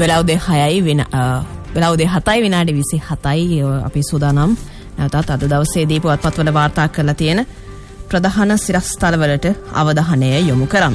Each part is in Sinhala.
වෙලාව උදේ 7:27 අපි සූදානම් නැවතත් අද දවසේදී පුවත්පත්වල වාර්තා කරලා තියෙන ප්‍රධාන සිරස්තලවලට අවධානය යොමු කරමු.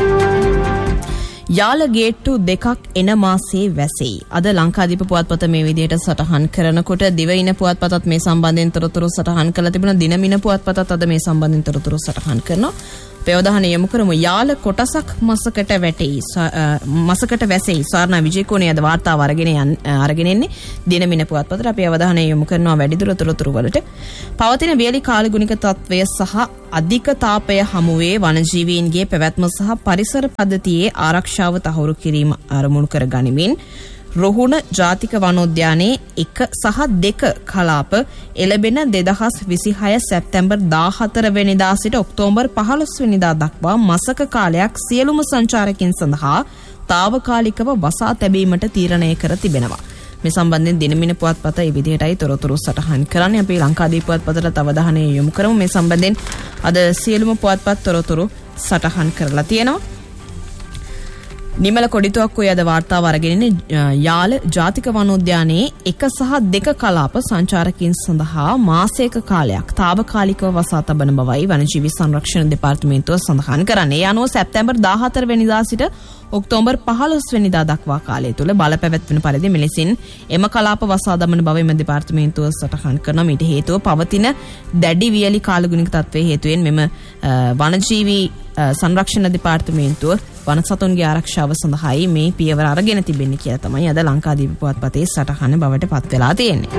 යාල ගේට්ටු දෙකක් එන මාසේ වැසෙයි. අද ලංකාදීප පුවත්පත මේ විදිහට සටහන් කරනකොට දිවයින පුවත්පතත් මේ සම්බන්ධයෙන් තොරතුරු සටහන් කරලා තිබුණා. දිනමින පුවත්පතත් අද මේ සම්බන්ධයෙන් තොරතුරු සටහන් කරනවා. ප්‍රයෝධානය යොමු කරමු. යාල කොටසක් මසකට වැසෙයි. සාරණා විජේකෝණේ අද වාර්තාව අරගෙන එන්නේ දිනමින පුවත්පතට. අපි අවධානය යොමු කරනවා වැඩිදුර තොරතුරු වලට. පවතින වියලි කාලගුණික තත්වය සහ අධික තාපය හමුවේ වනජීවීන්ගේ පැවැත්ම සහ පරිසර පද්ධතියේ ආරක්ෂාව තහවුරු කිරීම අරමුණු කර ගනිමින් රොහුණ ජාතික වනෝද්‍යානයේ 1 සහ 2 කලාප එළඹෙන 2026 සැප්තැම්බර් 14 වෙනිදා සිට ඔක්තෝබර් 15 වෙනිදා දක්වා මාසක කාලයක් සියලුම සංචාරකයන් සඳහා తాවකාලිකව වසා තැබීමට තීරණය කර තිබෙනවා. මේ සම්බන්ධයෙන් දිනමින පුවත්පත මේ විදිහටයි තොරතුරු සටහන් කරන්නේ. අපි ලංකාදීප පුවත්පතට අවධානය යොමු කරමු. මේ සම්බන්ධයෙන් අද සියලුම පුවත්පත් තොරතුරු සටහන් කරලා තියෙනවා. නිමල කොඩිතුවක්කුවේ අද වාර්තාව අරගෙන ඉන්නේ යාල ජාතික වනෝද්‍යානයේ 1 සහ 2 කලාප සංචාරකයන් සඳහා මාසයක කාලයක් తాවකාලිකව වසා තබන බවයි වනජීවි සංරක්ෂණ දෙපාර්තමේන්තුව සඳහන් කරන්නේ. ඒ අනුව සැප්තැම්බර් 14 වෙනිදා සිට ඔක්තෝබර් 15 වෙනිදා දක්වා කාලය තුල බලපැවැත්වෙන පරිදි මෙලෙසින් එම කලාප වසා දමන බව එම දෙපාර්තමේන්තුව සටහන් කරනවා. ඊට හේතුව පවතින දැඩි වියලි කාලගුණික තත්ත්වයේ හේතුවෙන් මෙම වනජීවි සංරක්ෂණ දෙපාර්තමේන්තුව වන සතුන්ගේ ආරක්ෂාව සඳහායි මේ පියවර අරගෙන තිබෙන්නේ කියලා තමයි අද ලංකාදීප පුවත්පතේ සටහන බවට පත් වෙලා තියෙන්නේ.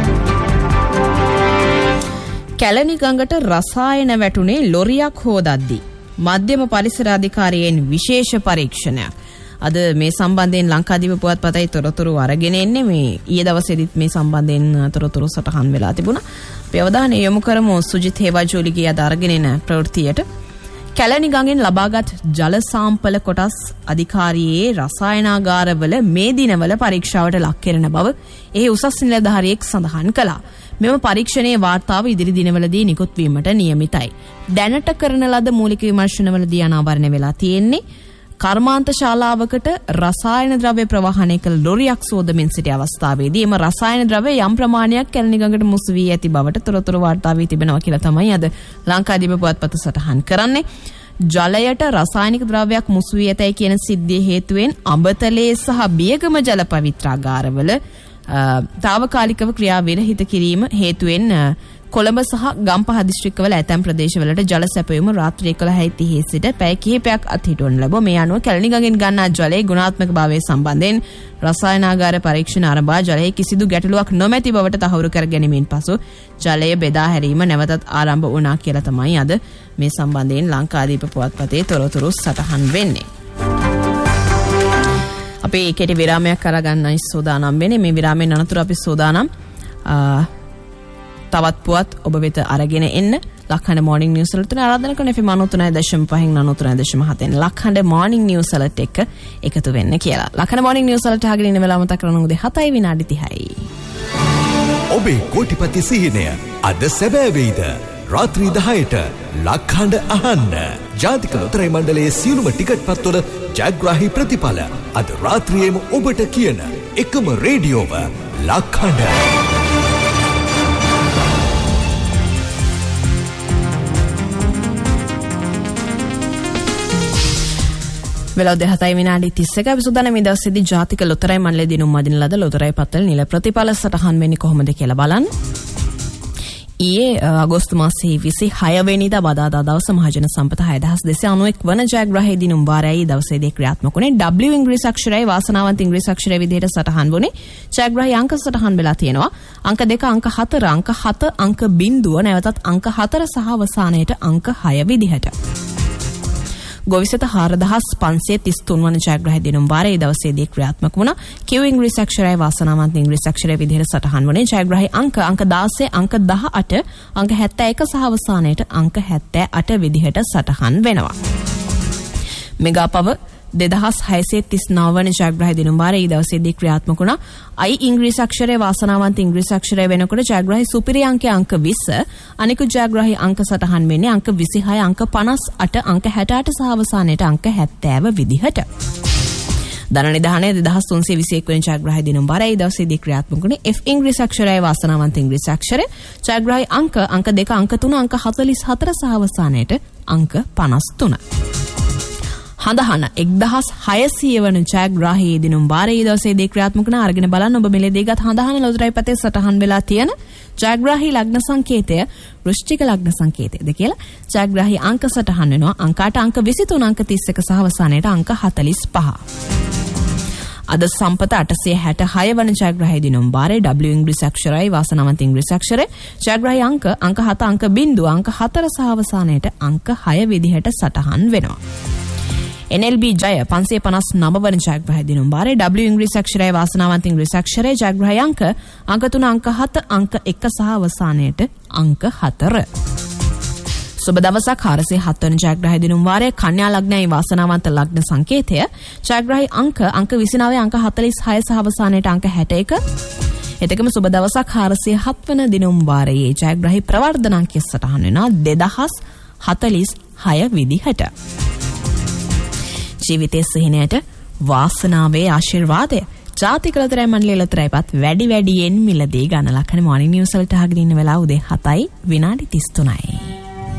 කැලණි ගඟට රසායන වැටුනේ ලොරියක් හොදද්දී මධ්‍යම පරිසර අධිකාරියෙන් විශේෂ පරීක්ෂණයක්. අද මේ සම්බන්ධයෙන් ලංකාදීප පුවත්පතේ තොරතුරු අරගෙන එන්නේ. මේ ඊයේ දවසේදීත් මේ සම්බන්ධයෙන් තොරතුරු සටහන් වෙලා තිබුණා. අපි අවධානය යොමු කරමු සුජිත් හේවාජෝලිගේ අද අරගෙන එන ප්‍රවෘත්තියට. කැලණි ගඟෙන් ලබාගත් ජල සාම්පල කොටස් අධිකාරියේ රසායනාගාරවල මේ දිනවල පරීක්ෂාවට ලක් කරන බව එහි උසස් නිලධාරියෙක් සඳහන් කළා. මෙම පරීක්ෂණයේ වාර්තාව ඉදිරි දිනවලදී නිකුත් වීමට නියමිතයි. දැනට කරන ලද මූලික විමර්ශනවලදී අනාවරණය වෙලා තියෙන්නේ කර්මාන්ත ශාලාවකට රසායන ද්‍රව්‍ය ප්‍රවාහනය කළ ලොරියක් සෝදමින් සිටි අවස්ථාවේදී එම රසායන ද්‍රව්‍ය යම් ප්‍රමාණයක් කැලණි ගඟට මුසු වී ඇති බවට තොරතුරු වාර්තා වී තිබෙනවා කියලා තමයි අද ලංකාදීප පුවත්පත සටහන් කරන්නේ. ජලයට රසායනික ද්‍රව්‍යයක් මුසු වී ඇතයි කියන සිද්ධිය හේතුවෙන් අඹතලේ සහ බියගම ජල පවිත්‍රාගාරවල తాවකාලිකව ක්‍රියා විරහිත කිරීම හේතුවෙන් කොළඹ සහ ගම්පහ දිස්ත්‍රික්කවල ඇතැම් ප්‍රදේශවලට ජල සැපයීම රාත්‍රී 11:30 සිට පැය කිහිපයක් අත්හිටුවන ලැබුවා. මේ අනුව කැලණි ගඟෙන් ගන්නා ජලයේ ගුණාත්මක භාවය සම්බන්ධයෙන් රසායනාගාර පරීක්ෂණ ආරම්භා ජලයේ කිසිදු ගැටලුවක් නොමැති බවට තහවුරු කර ගැනීමෙන් පසු ජලය බෙදා හැරීම නැවතත් ආරම්භ වුණා කියලා තමයි අද මේ සම්බන්ධයෙන් ලංකාදීප පුවත්පතේ තොරතුරු සටහන් වෙන්නේ. අපි කෙටි විරාමයක් කරගන්නයි සූදානම් වෙන්නේ. මේ විරාමයෙන් අනතුරු අපි සූදානම් තවත් පුවත් ඔබ වෙත අරගෙන එන්න ලක්හඬ මෝර්නිං නිවුස් වලට ආරාධනා කරන FM 93.5 93.7 ලක්හඬ මෝර්නිං නිවුස් වලට එකතු වෙන්න කියලා. ලක්හඬ මෝර්නිං නිවුස් වලට අහගෙන ඉන්න වෙලාව මතක් කරගන්න උදේ 7:30යි. ඔබේ කෝටිපති සිහිනය අද සැබෑ වේද? රාත්‍රී 10ට ලක්හඬ අහන්න. ජාතික ලොතරැයි මණ්ඩලයේ සියලුම ටිකට් පත්වල ජයග්‍රාහී ප්‍රතිඵල අද රාත්‍රියේම ඔබට කියන එකම රේඩියෝව ලක්හඬ. වෙලාව 7:31 අපි සූදානම් මේ දවසේදී ජාතික ලොතරැයි මණ්ඩලයේ දිනුම් මදින ලද ලොතරැයි පත්වල නිල ප්‍රතිඵල සටහන් වෙන්නේ කොහොමද කියලා බලන්න. ඊයේ අගෝස්තු මාසයේ 26 වෙනිදා බදාදා දවස මහජන සම්පත 6291 වන ජයග්‍රාහී දිනුම් වාරයයි දවසේදී ක්‍රියාත්මක වුණේ. W ඉංග්‍රීසි අක්ෂරයයි වාසනාවන්ත ඉංග්‍රීසි අක්ෂරය විදිහට සටහන් වුණේ. ජයග්‍රාහී අංක සටහන් වෙලා තියෙනවා. අංක 2 අංක 4 අංක 7 අංක 0 නැවතත් අංක 4 සහ අවසානයේට අංක 6 විදිහට. ගොවිසත 4533 වන ජයග්‍රාහී දිනුම් වාරයේ දවසේදී ක්‍රියාත්මක වුණා. Q ඉංග්‍රීසි අක්ෂරයයි වාසනාවන්ත ඉංග්‍රීසි අක්ෂරය විදිහට සටහන් වුණේ. ජයග්‍රාහී අංක 16 අංක 18 අංක 71 සහ අවසානයේට අංක 78 විදිහට සටහන් වෙනවා. මෙගා පව 2639 වන ජයග්‍රාහී දිනුම් වාරයේ දවසේදී ක්‍රියාත්මක වුණා. I ඉංග්‍රීසි අක්ෂරයේ වාසනාවන්ත ඉංග්‍රීසි අක්ෂරය වෙනකොට ජයග්‍රාහී සුපිරි අංකය අංක 20 අනිකුත් ජයග්‍රාහී අංක සටහන් වෙන්නේ අංක 26 අංක 58 අංක 68 සහ අවසානයේට අංක 70 විදිහට. ධන නිධානය 2321 වෙනි ජයග්‍රාහී දිනුම් බරයි දවසේදී ක්‍රියාත්මක වුණේ F ඉංග්‍රීසි අක්ෂරයයි වාසනාවන්ත ඉංග්‍රීසි අක්ෂරය. ජයග්‍රාහී අංක 2 අංක 3 අංක 44 සහ අවසානයේට අංක 53. හඳහන 1600 වන ජයග්‍රාහී දිනුම් බාරේ දවසේදී ක්‍රියාත්මක වන අරගෙන බලන්න ඔබ මෙලෙදීගත් හඳහන ලොතරැයි පතේ සටහන් වෙලා තියෙන ජයග්‍රාහී ලග්න සංකේතය වෘශ්චික ලග්න සංකේතයද කියලා. ජයග්‍රාහී අංක සටහන් වෙනවා අංක 8 අංක 23 අංක 31 සහ අවසානයේට අංක 45. අද සම්පත 866 වන ජයග්‍රාහී දිනුම් බාරේ W ඉංග්‍රීසි අක්ෂරයයි වාසනාවන්ත ඉංග්‍රීසි අක්ෂරය. ජයග්‍රාහී අංක 7 අංක 0 අංක 4 සහ අවසානයේට අංක 6 විදිහට සටහන් වෙනවා. NLB ජය 559 වන ජයග්‍රාහී දිනුම් බාරේ W ඉංග්‍රීසි අක්ෂරයයි වාසනාවන්ත ඉංග්‍රීසි අක්ෂරය. ජයග්‍රාහී අංක 3 අංක 7 අංක 1 සහ අවසානයේට අංක 4. සුබ දවසක් 407 වන ජයග්‍රාහී දිනුම් වාරයේ කන්‍යා ලග්නයයි වාසනාවන්ත ලග්න සංකේතය. ජයග්‍රාහී අංක 29 අංක 46 සහ අවසානයේට අංක 61. එතකම සුබ දවසක් 407 වන දිනුම් වාරයේ ජයග්‍රාහී ප්‍රවර්ධනාංකය සටහන් වෙනවා 2046 විදිහට. ජීවිතයේ සිහිනයට වාසනාවේ ආශිර්වාදය. ජාතික ලොතරැයි මණ්ඩලයේ ලොතරැයිපත් වැඩි වැඩියෙන් මිලදී ගන්න ලක්ෂණ මොර්නිං නිවුස් වලට අහගෙන ඉන්න වෙලාව උදේ 7:33යි.